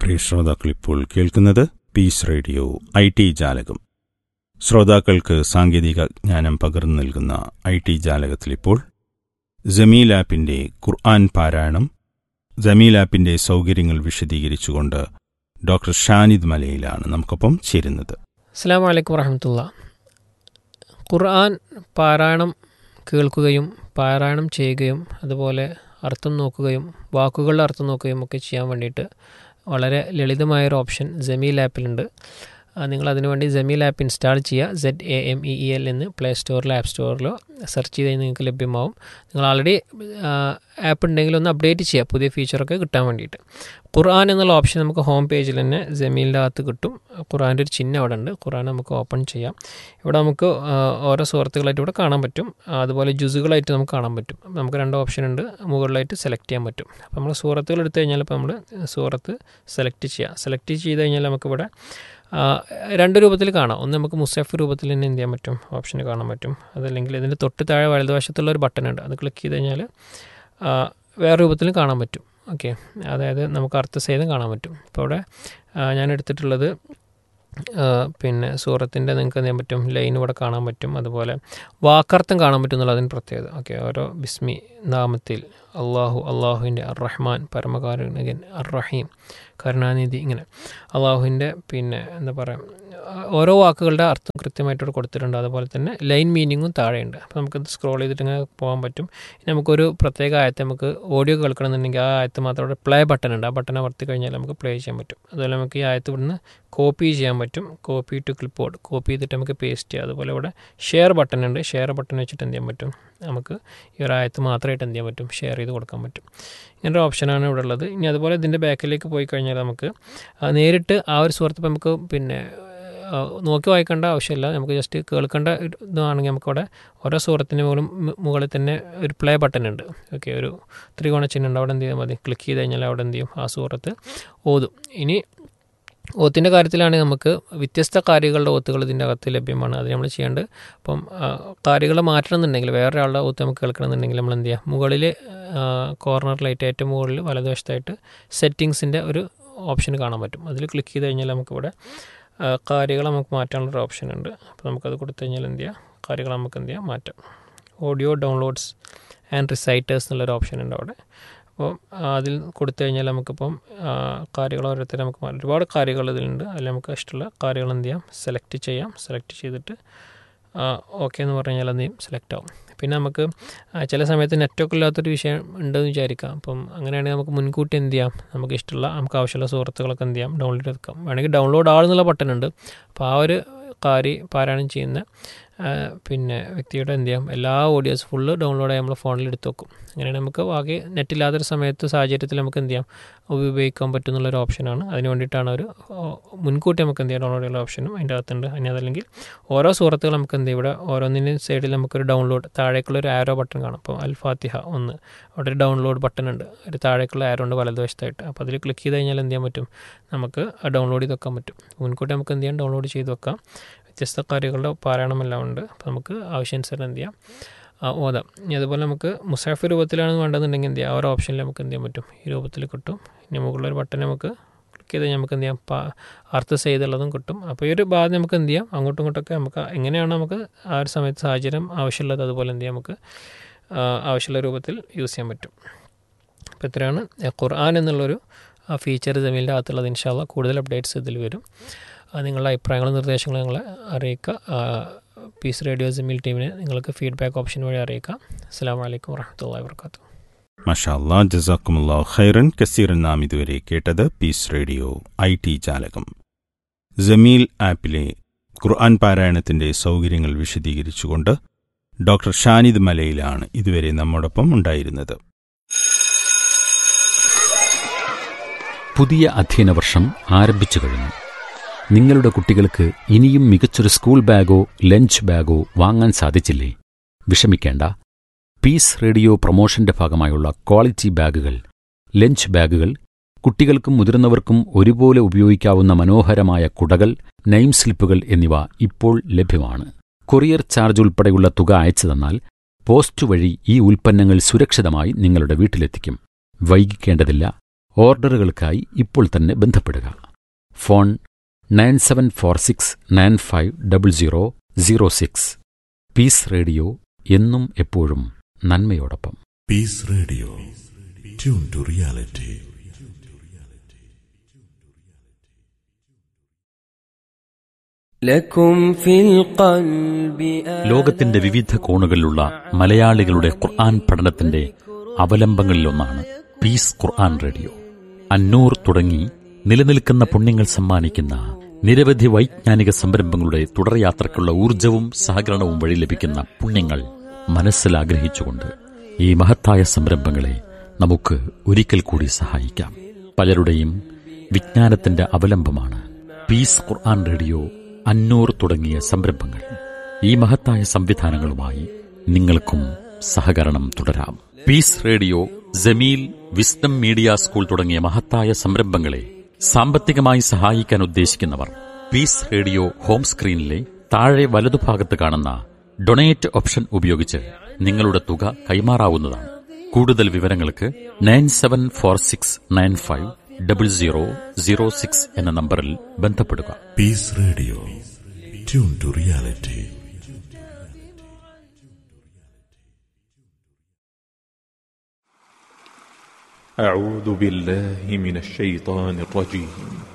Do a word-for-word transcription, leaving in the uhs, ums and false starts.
പ്രിയ ശ്രോതാക്കളിപ്പോൾ കേൾക്കുന്നത് piece radio I T ജാലകം. ശ്രോതാക്കൾക്ക് സാങ്കേതിക ജ്ഞാനം പകർന്നു നൽകുന്ന ഐ ടി ജാലകത്തിലിപ്പോൾ ജമീൽ ആപ്പിന്റെ ഖുർആൻ പാരായണം, ജമീൽ ആപ്പിന്റെ സൗകര്യങ്ങൾ വിശദീകരിച്ചുകൊണ്ട് ഡോക്ടർ ഷാനിദ് മലയിലാണ് നമുക്കൊപ്പം ചേരുന്നത്. അസ്സലാമു അലൈക്കും വറഹ്മത്തുള്ളാഹി. ഖുർആൻ പാരായണം കേൾക്കുകയും പാരായണം ചെയ്യുകയും അതുപോലെ അർത്ഥം നോക്കുകയും വാക്കുകളുടെ അർത്ഥം നോക്കുകയും ഒക്കെ ചെയ്യാൻ വേണ്ടിയിട്ട് വളരെ ലളിതമായൊരു ഓപ്ഷൻ ജമീൽ ആപ്പിലുണ്ട്. നിങ്ങൾ അതിനുവേണ്ടി ജമീൽ ആപ്പ് ഇൻസ്റ്റാൾ ചെയ്യുക. Z A M E E L എന്ന് പ്ലേ സ്റ്റോറിലോ ആപ്പ് സ്റ്റോറിലോ സെർച്ച് ചെയ്ത് നിങ്ങൾക്ക് ലഭ്യമാവും. നിങ്ങൾ ആൾറെഡി ആപ്പ് ഉണ്ടെങ്കിൽ ഒന്ന് അപ്ഡേറ്റ് ചെയ്യുക, പുതിയ ഫീച്ചറൊക്കെ കിട്ടാൻ വേണ്ടിയിട്ട്. ഖുർആൻ എന്നുള്ള ഓപ്ഷൻ നമുക്ക് ഹോം പേജിൽ തന്നെ ജമീലിൻ്റെ അകത്ത് കിട്ടും. ഖുർആൻ്റെ ഒരു ചിഹ്നം അവിടെ ഉണ്ട്. ഖുർആൻ നമുക്ക് ഓപ്പൺ ചെയ്യാം. ഇവിടെ നമുക്ക് ഓരോ സുഹൃത്തുക്കളായിട്ട് ഇവിടെ കാണാൻ പറ്റും. അതുപോലെ ജുസുകളായിട്ട് നമുക്ക് കാണാൻ പറ്റും. നമുക്ക് രണ്ട് ഓപ്ഷൻ ഉണ്ട്, മുകളിലായിട്ട് സെലക്ട് ചെയ്യാൻ പറ്റും. അപ്പോൾ നമ്മൾ സൂറത്തുകൾ എടുത്തു കഴിഞ്ഞാൽ ഇപ്പോൾ നമ്മൾ സൂറത്ത് സെലക്ട് ചെയ്യുക. സെലക്ട് ചെയ്ത് കഴിഞ്ഞാൽ നമുക്കിവിടെ രണ്ട് രൂപത്തിൽ കാണാം. ഒന്ന് നമുക്ക് മുസഫ് രൂപത്തിൽ തന്നെ എന്ത് ചെയ്യാൻ പറ്റും, ഓപ്ഷന് കാണാൻ പറ്റും. അതല്ലെങ്കിൽ ഇതിൻ്റെ തൊട്ട് താഴെ വലതുവശത്തുള്ള ഒരു ബട്ടൺ ഉണ്ട്, അത് ക്ലിക്ക് ചെയ്ത് കഴിഞ്ഞാൽ വേറെ രൂപത്തിലും കാണാൻ പറ്റും. ഓക്കെ, അതായത് നമുക്ക് അർത്ഥസഹിതം കാണാൻ പറ്റും. ഇപ്പോൾ ഇവിടെ ഞാൻ എടുത്തിട്ടുള്ളത് പിന്നെ സൂറത്തിൻ്റെ നിങ്ങൾക്ക് എന്ത് ചെയ്യാൻ പറ്റും, ലൈൻ ഇവിടെ കാണാൻ പറ്റും. അതുപോലെ വാക്കർത്ഥം കാണാൻ പറ്റും എന്നുള്ള അതിന് പ്രത്യേകത. ഓക്കെ, ഓരോ ബിസ്മി നാമത്തിൽ അള്ളാഹു, അള്ളാഹുവിൻ്റെ അർ റഹ്മാൻ പരമകാരുണികൻ, അർ റഹീം കരുണാനിധി, ഇങ്ങനെ അള്ളാഹുവിൻ്റെ പിന്നെ എന്താ പറയുക ഓരോ വാക്കുകളുടെ അർത്ഥം കൃത്യമായിട്ട് കൊടുത്തിട്ടുണ്ട്. അതുപോലെ തന്നെ ലൈൻ മീനിങ്ങും താഴെയുണ്ട്. അപ്പോൾ നമുക്കത് സ്ക്രോൾ ചെയ്തിട്ട് ഇങ്ങനെ പോകാൻ പറ്റും. ഇനി നമുക്കൊരു പ്രത്യേക ആയത്തെ നമുക്ക് ഓഡിയോ കേൾക്കണമെന്നുണ്ടെങ്കിൽ ആ ആയത്ത് മാത്രം അവിടെ പ്ലേ ബട്ടൺ ഉണ്ട്. ആ ബട്ടൺ അമർത്തി കഴിഞ്ഞാൽ നമുക്ക് പ്ലേ ചെയ്യാൻ പറ്റും. അതുപോലെ നമുക്ക് ഈ ആയത്ത് ഇവിടുന്ന് കോപ്പി ചെയ്യാൻ പറ്റും. Copy to clip board, copy ചെയ്തിട്ട് നമുക്ക് പേസ്റ്റ് ചെയ്യാം. അതുപോലെ ഇവിടെ ഷെയർ ബട്ടൺ ഉണ്ട്. ഷെയർ ബട്ടൺ വെച്ചിട്ട് എന്ത് ചെയ്യാൻ പറ്റും, നമുക്ക് ഈ ഒരു ആയത്ത് മാത്രമായിട്ട് എന്ത് ചെയ്യാൻ പറ്റും, ഷെയർ ചെയ്ത് കൊടുക്കാൻ പറ്റും. ഇങ്ങനൊരു ഓപ്ഷനാണ് ഇവിടെ ഉള്ളത്. ഇനി അതുപോലെ ഇതിൻ്റെ ബാക്കിലേക്ക് പോയി കഴിഞ്ഞാൽ നമുക്ക് നേരിട്ട് ആ ഒരു സുഹൃത്ത് ഇപ്പോൾ നമുക്ക് പിന്നെ നോക്കി വായിക്കേണ്ട ആവശ്യമില്ല. നമുക്ക് ജസ്റ്റ് കേൾക്കേണ്ട ഇതാണെങ്കിൽ നമുക്കവിടെ ഓരോ സുഹൃത്തിൻ്റെ മുകളിൽ മുകളിൽ തന്നെ ഒരു പ്ലേ ബട്ടൺ ഉണ്ട്. ഓക്കെ, ഒരു ത്രികോണ ചിഹ്നം ഉണ്ട്. അവിടെ എന്ത് ചെയ്താൽ മതി, ക്ലിക്ക് ചെയ്ത് കഴിഞ്ഞാൽ അവിടെ എന്ത് ചെയ്യും, ആ സുഹൃത്ത് ഓതും. ഇനി ഓത്തിൻ്റെ കാര്യത്തിലാണെങ്കിൽ നമുക്ക് വ്യത്യസ്ത കാരികളുടെ ഓത്തുകൾ ഇതിൻ്റെ അകത്ത് ലഭ്യമാണ്. അത് നമ്മൾ ചെയ്യേണ്ടത് അപ്പം കാരികൾ മാറ്റണമെന്നുണ്ടെങ്കിൽ വേറൊരാളുടെ ഓത്ത് നമുക്ക് കേൾക്കണമെന്നുണ്ടെങ്കിൽ നമ്മൾ എന്ത് ചെയ്യുക, മുകളിൽ കോർണറിലായിട്ട് ഏറ്റവും മുകളിൽ വലതുവശത്തായിട്ട് സെറ്റിങ്സിൻ്റെ ഒരു ഓപ്ഷൻ കാണാൻ പറ്റും. അതിൽ ക്ലിക്ക് ചെയ്ത് കഴിഞ്ഞാൽ നമുക്കിവിടെ കാര്യങ്ങൾ നമുക്ക് മാറ്റാനുള്ളൊരു ഓപ്ഷൻ ഉണ്ട്. അപ്പോൾ നമുക്കത് കൊടുത്തു കഴിഞ്ഞാൽ എന്ത് ചെയ്യുക, കാര്യങ്ങൾ നമുക്ക് എന്ത് ചെയ്യാം, മാറ്റാം. ഓഡിയോ ഡൗൺലോഡ്സ് ആൻഡ് റിസൈറ്റേഴ്സ് എന്നുള്ളൊരു ഓപ്ഷൻ ഉണ്ട് അവിടെ. അപ്പോൾ അതിൽ കൊടുത്തു കഴിഞ്ഞാൽ നമുക്കിപ്പം കാര്യങ്ങൾ ഓരോരുത്തർ നമുക്ക് ഒരുപാട് കാര്യങ്ങൾ ഇതിലുണ്ട്. അതിൽ നമുക്ക് ഇഷ്ടമുള്ള കാര്യങ്ങൾ എന്ത് ചെയ്യാം, സെലക്ട് ചെയ്യാം. സെലക്ട് ചെയ്തിട്ട് ഓക്കെ എന്ന് പറഞ്ഞു കഴിഞ്ഞാൽ എന്ത് ചെയ്യും, സെലക്ട് ആവും. പിന്നെ നമുക്ക് ചില സമയത്ത് നെറ്റൊക്കെ ഇല്ലാത്തൊരു വിഷയം ഉണ്ടെന്ന് വിചാരിക്കാം. അപ്പം അങ്ങനെയാണെങ്കിൽ നമുക്ക് മുൻകൂട്ടി എന്ത് ചെയ്യാം, നമുക്ക് ഇഷ്ടമുള്ള നമുക്ക് ആവശ്യമുള്ള സുഹൃത്തുക്കളൊക്കെ എന്ത് ചെയ്യാം, ഡൗൺലോഡ് എടുക്കാം. വേണമെങ്കിൽ ഡൗൺലോഡ് ആളെന്നുള്ള ബട്ടൺ ഉണ്ട്. അപ്പോൾ ആ ഒരു കാരി പാരായണം ചെയ്യുന്ന പിന്നെ വ്യക്തിയുടെ എന്ത് ചെയ്യാം, എല്ലാ ഓഡിയോസ് ഫുള്ള് ഡൗൺലോഡായി നമ്മൾ ഫോണിൽ എടുത്ത് വെക്കും. അങ്ങനെയാണ് നമുക്ക് ആകെ നെറ്റില്ലാത്തൊരു സമയത്ത് സാഹചര്യത്തിൽ നമുക്ക് എന്ത് ചെയ്യാം, ഉപയോഗിക്കാൻ പറ്റും എന്നുള്ളൊരു ഓപ്ഷനാണ്. അതിന് വേണ്ടിയിട്ടാണ് ഒരു മുൻകൂട്ടി നമുക്ക് എന്ത് ചെയ്യാം ഡൗൺലോഡ് ചെയ്യുന്ന ഓപ്ഷനും അതിൻ്റെ അകത്തുണ്ട്. ഇനി അതല്ലെങ്കിൽ ഓരോ സുഹൃത്തുക്കൾ നമുക്ക് എന്ത് ചെയ്യും, ഇവിടെ ഓരോന്നിൻ്റെ സൈഡിൽ നമുക്കൊരു ഡൗൺലോഡ് താഴേക്കുള്ളൊരു ആരോ ബട്ടൺ കാണാം. അപ്പോൾ അൽ ഫാത്തിഹ ഒന്ന്, അവിടെ ഒരു ഡൗൺലോഡ് ബട്ടൺ ഉണ്ട്, ഒരു താഴേക്കുള്ള ആരോ ഉണ്ട് വലതുവശത്തായിട്ട്. അപ്പോൾ അതിൽ ക്ലിക്ക് ചെയ്ത് കഴിഞ്ഞാൽ എന്ത് ചെയ്യാൻ പറ്റും, നമുക്ക് ഡൗൺലോഡ് ചെയ്ത് വെക്കാൻ പറ്റും. മുൻകൂട്ടി നമുക്ക് എന്ത് ചെയ്യാം, ഡൗൺലോഡ് ചെയ്ത് വെക്കാം. വ്യത്യസ്ത കാര്യങ്ങളുടെ പാരായണമെല്ലാം ഉണ്ട്. അപ്പോൾ നമുക്ക് ആവശ്യാനുസരണം എന്ത് ചെയ്യാം, ഓതാം. ഇനി അതുപോലെ നമുക്ക് മുസാഫ് രൂപത്തിലാണ് വേണ്ടതെന്നുണ്ടെങ്കിൽ എന്ത് ചെയ്യാം, ആ ഒരു ഓപ്ഷനിൽ നമുക്ക് എന്ത് ചെയ്യാൻ പറ്റും, ഈ രൂപത്തിൽ കിട്ടും. ഇനി മുകളിലൊരു ബട്ടൺ നമുക്ക് ക്ലിക്ക് ചെയ്ത് നമുക്ക് എന്ത് ചെയ്യാം, അർത്ഥ ചെയ്തുള്ളതും കിട്ടും. അപ്പോൾ ഈ ഒരു ഭാഗം നമുക്ക് എന്ത് ചെയ്യാം, അങ്ങോട്ടും ഇങ്ങോട്ടൊക്കെ നമുക്ക് എങ്ങനെയാണ് നമുക്ക് ആ ഒരു സമയത്ത് സാഹചര്യം ആവശ്യമുള്ളത് അതുപോലെ എന്ത് ചെയ്യാം, നമുക്ക് ആവശ്യമുള്ള രൂപത്തിൽ യൂസ് ചെയ്യാൻ പറ്റും. അപ്പോൾ ഇത്രയാണ് ഖുർആൻ എന്നുള്ളൊരു ഫീച്ചർ ജമീലിൻ്റെ അകത്തുള്ളത്. ഇൻഷാ അല്ലാഹ് കൂടുതൽ അപ്ഡേറ്റ്സ് ഇതിൽ വരും. നിങ്ങളുടെ അഭിപ്രായങ്ങളും നിർദ്ദേശങ്ങളും ഞങ്ങളെ അറിയിക്കുക. പീസ് റേഡിയോ ജമീൽ ടീമിനെ നിങ്ങൾക്ക് ഫീഡ്ബാക്ക് ഓപ്ഷൻ വഴി അറിയിക്കാം. അസ്സലാമു അലൈക്കും വറഹ്മത്തുള്ളാഹി വബറകാതുഹു. മാഷാ അല്ലാഹ്, ജസാക്കുമുല്ലാഹു ഖൈറൻ കസീറൻ. നാം ഇതുവരെ കേട്ടത് പീസ് റേഡിയോ ഐ ടി ജാലകം. ജമീൽ ആപ്പിലെ ഖുർആൻ പാരായണത്തിന്റെ സൗകര്യങ്ങൾ വിശദീകരിച്ചുകൊണ്ട് ഡോക്ടർ ഷാനിദ് മലയിലാണ് ഇതുവരെ നമ്മോടൊപ്പം ഉണ്ടായിരുന്നത്. പുതിയ അധ്യയന വർഷം ആരംഭിച്ചു കഴിഞ്ഞു. നിങ്ങളുടെ കുട്ടികൾക്ക് ഇനിയും മികച്ചൊരു സ്കൂൾ ബാഗോ ലഞ്ച് ബാഗോ വാങ്ങാൻ സാധിച്ചില്ലേ? വിഷമിക്കേണ്ട. പീസ് റേഡിയോ പ്രൊമോഷന്റെ ഭാഗമായുള്ള ക്വാളിറ്റി ബാഗുകൾ, ലഞ്ച് ബാഗുകൾ, കുട്ടികൾക്കും മുതിർന്നവർക്കും ഒരുപോലെ ഉപയോഗിക്കാവുന്ന മനോഹരമായ കുടകൾ, നെയിം സ്ലിപ്പുകൾ എന്നിവ ഇപ്പോൾ ലഭ്യമാണ്. കൊറിയർ ചാർജ് ഉൾപ്പെടെയുള്ള തുക അയച്ചു തന്നാൽ പോസ്റ്റ് വഴി ഈ ഉൽപ്പന്നങ്ങൾ സുരക്ഷിതമായി നിങ്ങളുടെ വീട്ടിലെത്തിക്കും. വൈകിക്കേണ്ടതില്ല. ഓർഡറുകൾക്കായി ഇപ്പോൾ തന്നെ ബന്ധപ്പെടുക. Phone nine seven four six nine five double zero zero six. Piece radio, എന്നും എപ്പോഴും നന്മയോടൊപ്പം. Piece radio, tune to reality. ലോകത്തിന്റെ വിവിധ കോണുകളിലുള്ള മലയാളികളുടെ ഖുർആൻ പഠനത്തിന്റെ അവലംബങ്ങളിലൊന്നാണ് പീസ് ഖുർആൻ റേഡിയോ. അന്നൂർ തുടങ്ങി നിലനിൽക്കുന്ന പുണ്യങ്ങൾ സമ്മാനിക്കുന്ന നിരവധി വൈജ്ഞാനിക സംരംഭങ്ങളുടെ തുടർയാത്രയ്ക്കുള്ള ഊർജവും സഹകരണവും വഴി ലഭിക്കുന്ന പുണ്യങ്ങൾ മനസ്സിലാഗ്രഹിച്ചുകൊണ്ട് ഈ മഹത്തായ സംരംഭങ്ങളെ നമുക്ക് ഒരിക്കൽ കൂടി സഹായിക്കാം. പലരുടെയും വിജ്ഞാനത്തിന്റെ അവലംബമാണ് പീസ് ഖുർആൻ റേഡിയോ, അന്നൂർ തുടങ്ങിയ സംരംഭങ്ങൾ. ഈ മഹത്തായ സംവിധാനങ്ങളുമായി നിങ്ങൾക്കും സഹകരണം തുടരാം. Piece radio, Jameel, wisdom media school തുടങ്ങിയ മഹത്തായ സംരംഭങ്ങളെ സാമ്പത്തികമായി സഹായിക്കാൻ ഉദ്ദേശിക്കുന്നവർ പീസ് റേഡിയോ ഹോം സ്ക്രീനിലെ താഴെ വലതുഭാഗത്ത് കാണുന്ന ഡൊണേറ്റ് ഓപ്ഷൻ ഉപയോഗിച്ച് നിങ്ങളുടെ തുക കൈമാറാവുന്നതാണ്. കൂടുതൽ വിവരങ്ങൾക്ക് nine seven four six nine five double zero zero six എന്ന നമ്പറിൽ ബന്ധപ്പെടുക. Piece radio, tune to reality. أعوذ بالله من الشيطان الرجيم.